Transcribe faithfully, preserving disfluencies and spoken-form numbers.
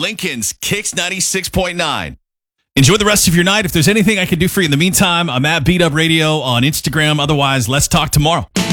Lincoln's Kicks ninety-six point nine. Enjoy the rest of your night. If there's anything I can do for you in the meantime, I'm at Beat Up Radio on Instagram. Otherwise, let's talk tomorrow.